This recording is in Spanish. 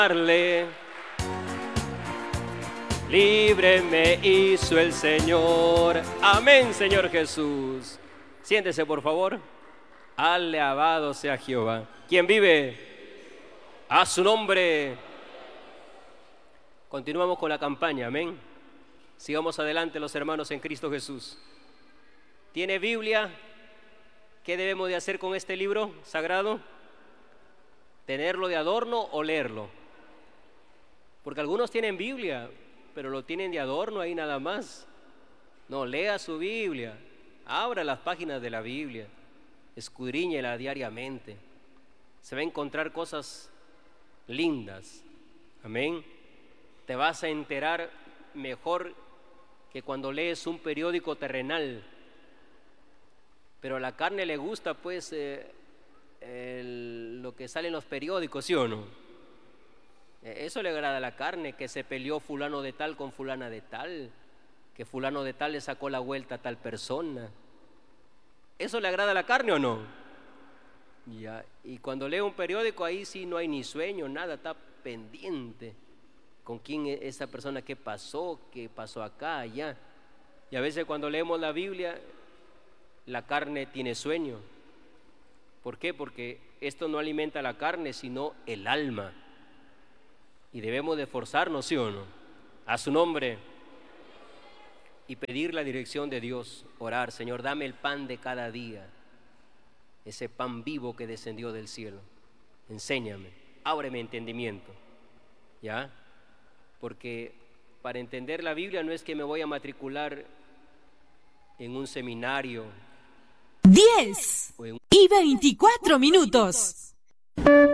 Libre me hizo el Señor. Amén, Señor Jesús. Siéntese, por favor. Alabado sea Jehová. ¿Quién vive? A su nombre. Continuamos con la campaña, amén. Sigamos adelante, los hermanos en Cristo Jesús. ¿Tiene Biblia? ¿Qué debemos de hacer con este libro sagrado? ¿Tenerlo de adorno o leerlo? Porque algunos tienen Biblia, pero lo tienen de adorno ahí nada más. No, lea su Biblia, abra las páginas de la Biblia, escudriñela diariamente. Se va a encontrar cosas lindas, amén. Te vas a enterar mejor que cuando lees un periódico terrenal. Pero a la carne le gusta pues lo que sale en los periódicos, ¿sí o no? Eso le agrada a la carne, que se peleó fulano de tal con fulana de tal, que fulano de tal le sacó la vuelta a tal persona. ¿Eso le agrada a la carne o no? Ya. Y cuando lee un periódico, ahí sí no hay ni sueño, nada, está pendiente con quién es esa persona, qué pasó acá, allá. Y a veces cuando leemos la Biblia, la carne tiene sueño. ¿Por qué? Porque esto no alimenta la carne, sino el alma. Y debemos de esforzarnos, ¿sí o no? A su nombre. Y pedir la dirección de Dios, orar: Señor, dame el pan de cada día, ese pan vivo que descendió del cielo. Enséñame, ábreme entendimiento, ¿ya? Porque para entender la Biblia no es que me voy a matricular en un seminario. 10:24.